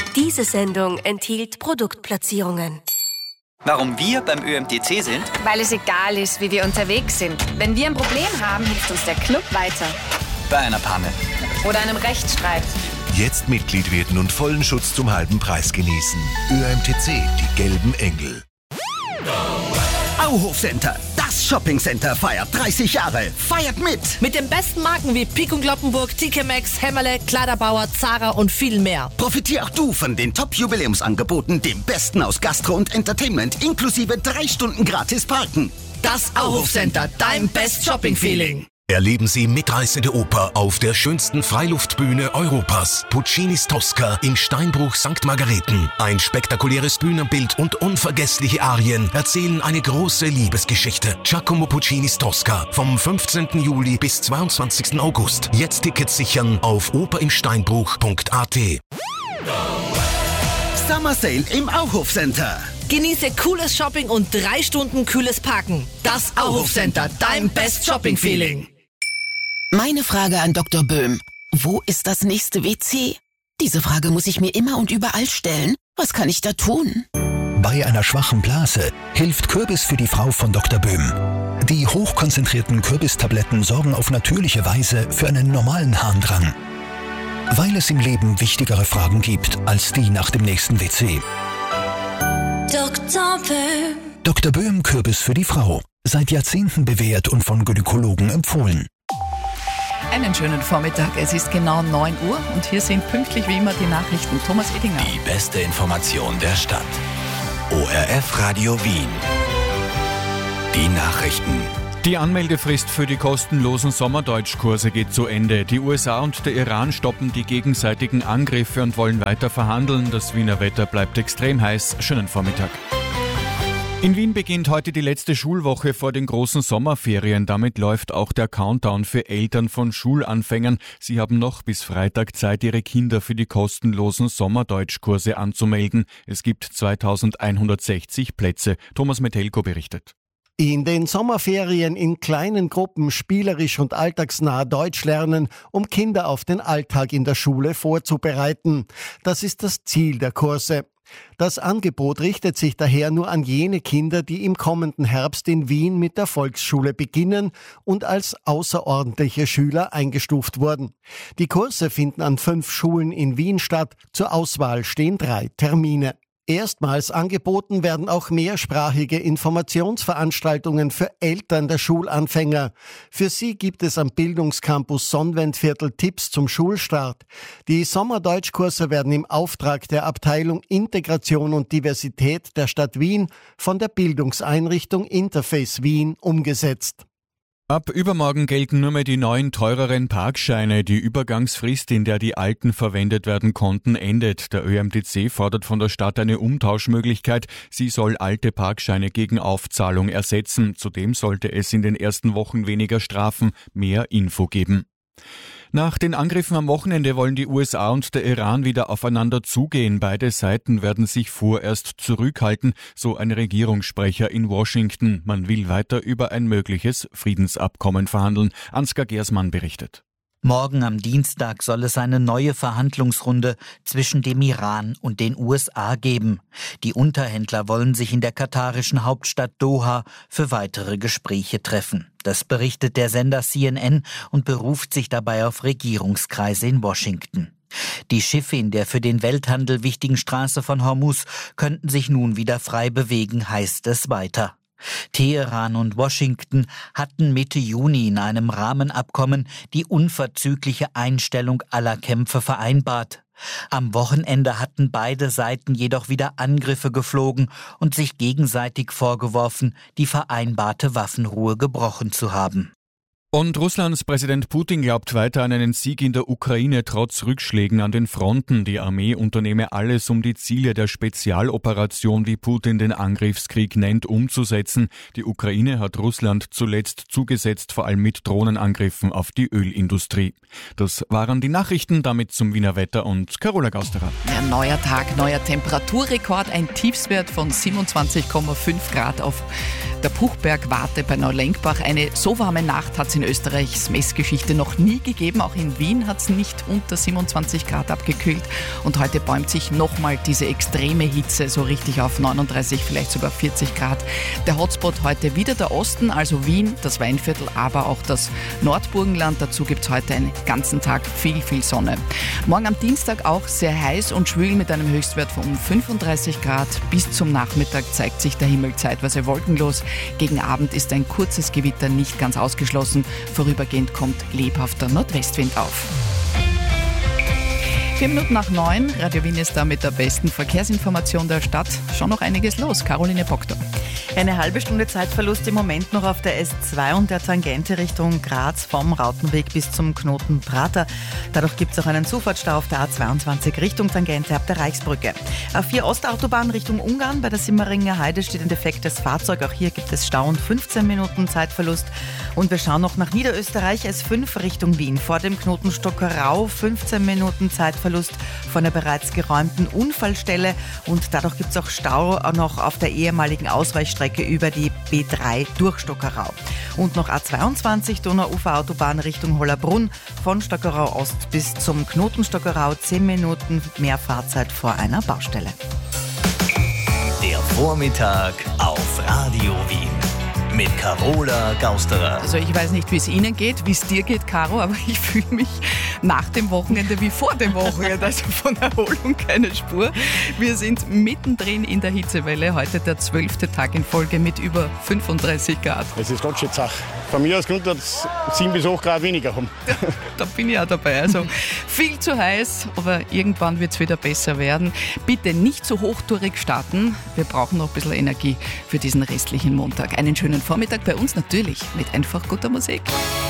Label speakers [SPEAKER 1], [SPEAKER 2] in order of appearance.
[SPEAKER 1] Diese Sendung enthielt Produktplatzierungen.
[SPEAKER 2] Warum wir beim ÖMTC sind?
[SPEAKER 3] Weil es egal ist, wie wir unterwegs sind. Wenn wir ein Problem haben, hilft uns der Club weiter.
[SPEAKER 2] Bei einer Panne.
[SPEAKER 3] Oder einem Rechtsstreit.
[SPEAKER 4] Jetzt Mitglied werden und vollen Schutz zum halben Preis genießen. ÖMTC, die gelben Engel.
[SPEAKER 5] Auhof Center, das Shoppingcenter feiert 30 Jahre. Feiert mit!
[SPEAKER 6] Mit den besten Marken wie Pik & Kloppenburg, TK Maxx, Hämmerle, Kleiderbauer, Zara und viel mehr.
[SPEAKER 5] Profitier auch du von den Top-Jubiläumsangeboten, dem Besten aus Gastro und Entertainment, inklusive 3 Stunden gratis Parken.
[SPEAKER 6] Das Auhof Center, dein Best Shopping Feeling.
[SPEAKER 4] Erleben Sie mitreißende Oper auf der schönsten Freiluftbühne Europas. Puccinis Tosca im Steinbruch St. Margareten. Ein spektakuläres Bühnenbild und unvergessliche Arien erzählen eine große Liebesgeschichte. Giacomo Puccinis Tosca vom 15. Juli bis 22. August. Jetzt Tickets sichern auf operimsteinbruch.at.
[SPEAKER 5] Summer Sale im Auhof Center.
[SPEAKER 6] Genieße cooles Shopping und 3 Stunden kühles Parken. Das Auhof Center, dein Best Shopping Feeling.
[SPEAKER 7] Meine Frage an Dr. Böhm. Wo ist das nächste WC? Diese Frage muss ich mir immer und überall stellen. Was kann ich da tun?
[SPEAKER 8] Bei einer schwachen Blase hilft Kürbis für die Frau von Dr. Böhm. Die hochkonzentrierten Kürbistabletten sorgen auf natürliche Weise für einen normalen Harndrang. Weil es im Leben wichtigere Fragen gibt als die nach dem nächsten WC.
[SPEAKER 1] Dr. Böhm.
[SPEAKER 8] Dr. Böhm Kürbis für die Frau. Seit Jahrzehnten bewährt und von Gynäkologen empfohlen.
[SPEAKER 9] Einen schönen Vormittag. Es ist genau 9 Uhr und hier sind pünktlich wie immer die Nachrichten. Thomas Edinger.
[SPEAKER 10] Die beste Information der Stadt. ORF Radio Wien. Die Nachrichten.
[SPEAKER 11] Die Anmeldefrist für die kostenlosen Sommerdeutschkurse geht zu Ende. Die USA und der Iran stoppen die gegenseitigen Angriffe und wollen weiter verhandeln. Das Wiener Wetter bleibt extrem heiß. Schönen Vormittag. In Wien beginnt heute die letzte Schulwoche vor den großen Sommerferien. Damit läuft auch der Countdown für Eltern von Schulanfängern. Sie haben noch bis Freitag Zeit, ihre Kinder für die kostenlosen Sommerdeutschkurse anzumelden. Es gibt 2160 Plätze. Thomas Metelko berichtet.
[SPEAKER 12] In den Sommerferien in kleinen Gruppen spielerisch und alltagsnah Deutsch lernen, um Kinder auf den Alltag in der Schule vorzubereiten. Das ist das Ziel der Kurse. Das Angebot richtet sich daher nur an jene Kinder, die im kommenden Herbst in Wien mit der Volksschule beginnen und als außerordentliche Schüler eingestuft wurden. Die Kurse finden an 5 Schulen in Wien statt. Zur Auswahl stehen 3 Termine. Erstmals angeboten werden auch mehrsprachige Informationsveranstaltungen für Eltern der Schulanfänger. Für sie gibt es am Bildungscampus Sonnwendviertel Tipps zum Schulstart. Die Sommerdeutschkurse werden im Auftrag der Abteilung Integration und Diversität der Stadt Wien von der Bildungseinrichtung Interface Wien umgesetzt.
[SPEAKER 11] Ab übermorgen gelten nur mehr die neuen, teureren Parkscheine. Die Übergangsfrist, in der die alten verwendet werden konnten, endet. Der ÖMTC fordert von der Stadt eine Umtauschmöglichkeit. Sie soll alte Parkscheine gegen Aufzahlung ersetzen. Zudem sollte es in den ersten Wochen weniger Strafen, mehr Info geben. Nach den Angriffen am Wochenende wollen die USA und der Iran wieder aufeinander zugehen. Beide Seiten werden sich vorerst zurückhalten, so ein Regierungssprecher in Washington. Man will weiter über ein mögliches Friedensabkommen verhandeln. Ansgar Gersmann berichtet.
[SPEAKER 13] Morgen am Dienstag soll es eine neue Verhandlungsrunde zwischen dem Iran und den USA geben. Die Unterhändler wollen sich in der katarischen Hauptstadt Doha für weitere Gespräche treffen. Das berichtet der Sender CNN und beruft sich dabei auf Regierungskreise in Washington. Die Schiffe in der für den Welthandel wichtigen Straße von Hormuz könnten sich nun wieder frei bewegen, heißt es weiter. Teheran und Washington hatten Mitte Juni in einem Rahmenabkommen die unverzügliche Einstellung aller Kämpfe vereinbart. Am Wochenende hatten beide Seiten jedoch wieder Angriffe geflogen und sich gegenseitig vorgeworfen, die vereinbarte Waffenruhe gebrochen zu haben.
[SPEAKER 11] Und Russlands Präsident Putin glaubt weiter an einen Sieg in der Ukraine trotz Rückschlägen an den Fronten. Die Armee unternehme alles, um die Ziele der Spezialoperation, wie Putin den Angriffskrieg nennt, umzusetzen. Die Ukraine hat Russland zuletzt zugesetzt, vor allem mit Drohnenangriffen auf die Ölindustrie. Das waren die Nachrichten, damit zum Wiener Wetter und Carola Gausterer.
[SPEAKER 9] Ja, neuer Tag, neuer Temperaturrekord, ein Tiefstwert von 27,5 Grad auf der Puchbergwarte bei Neulenkbach. Eine so warme Nacht hat sie in Österreichs Messgeschichte noch nie gegeben. Auch in Wien hat es nicht unter 27 Grad abgekühlt. Und heute bäumt sich nochmal diese extreme Hitze so richtig auf 39, vielleicht sogar 40 Grad. Der Hotspot heute wieder der Osten, also Wien, das Weinviertel, aber auch das Nordburgenland. Dazu gibt es heute einen ganzen Tag viel Sonne. Morgen am Dienstag auch sehr heiß und schwül mit einem Höchstwert von 35 Grad. Bis zum Nachmittag zeigt sich der Himmel zeitweise wolkenlos. Gegen Abend ist ein kurzes Gewitter nicht ganz ausgeschlossen. Vorübergehend kommt lebhafter Nordwestwind auf. 4 Minuten nach 9. Radio Wien ist da mit der besten Verkehrsinformation der Stadt. Schon noch einiges los. Caroline Proctor.
[SPEAKER 14] Eine halbe Stunde Zeitverlust im Moment noch auf der S2 und der Tangente Richtung Graz vom Rautenweg bis zum Knoten Prater. Dadurch gibt es auch einen Zufahrtsstau auf der A22 Richtung Tangente ab der Reichsbrücke. A4 Ostautobahn Richtung Ungarn. Bei der Simmeringer Heide steht ein defektes Fahrzeug. Auch hier gibt es Stau und 15 Minuten Zeitverlust. Und wir schauen noch nach Niederösterreich. S5 Richtung Wien. Vor dem Knoten Stockerau 15 Minuten Zeitverlust von der bereits geräumten Unfallstelle. Und dadurch gibt es auch Stau noch auf der ehemaligen Ausweichstrecke über die B3 durch Stockerau. Und noch A22 Donauufer-Autobahn Richtung Hollabrunn von Stockerau Ost bis zum Knoten Stockerau 10 Minuten mehr Fahrzeit vor einer Baustelle.
[SPEAKER 10] Der Vormittag auf Radio Wien mit Carola Gausterer.
[SPEAKER 9] Also ich weiß nicht, wie es Ihnen geht, wie es dir geht, Caro, aber ich fühle mich nach dem Wochenende wie vor dem Wochenende, also von Erholung keine Spur. Wir sind mittendrin in der Hitzewelle, heute der 12. Tag in Folge mit über 35 Grad.
[SPEAKER 15] Es ist ganz schön zach. Von mir aus könnte es 7 bis 8 Grad weniger haben.
[SPEAKER 9] Da bin ich auch dabei. Also viel zu heiß, aber irgendwann wird es wieder besser werden. Bitte nicht so hochtourig starten. Wir brauchen noch ein bisschen Energie für diesen restlichen Montag. Einen schönen Vormittag bei uns natürlich mit einfach guter Musik.